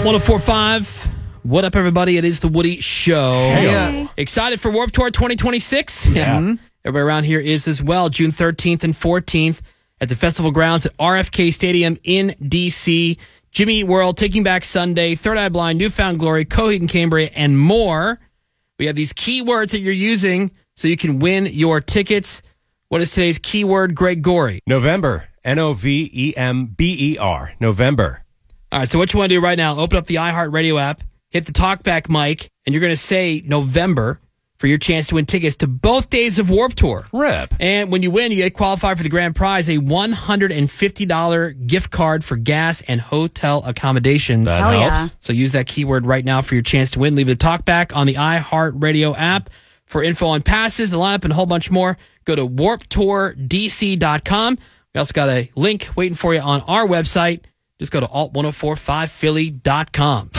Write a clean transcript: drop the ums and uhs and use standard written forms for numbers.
1045. What up, everybody? It is the Woody Show. Hey. Excited for Warped Tour 2026? Yeah. Everybody around here is as well. June 13th and 14th at the festival grounds at RFK Stadium in D.C. Jimmy Eat World, Taking Back Sunday, Third Eye Blind, Newfound Glory, Coheed and Cambria, and more. We have these keywords that you're using so you can win your tickets. What is today's keyword, Greg Gorey? November. November. November. All right, so what you want to do right now, open up the iHeartRadio app, hit the talkback mic, and you're going to say November for your chance to win tickets to both days of Warped Tour. Rip. And when you win, you get qualified for the grand prize, a $150 gift card for gas and hotel accommodations. That Hell helps. yeah. So use that keyword right now for your chance to win. Leave the talkback on the iHeartRadio app. For info on passes, the lineup, and a whole bunch more, go to warptourdc.com. We also got a link waiting for you on our website. Just go to alt1045philly.com.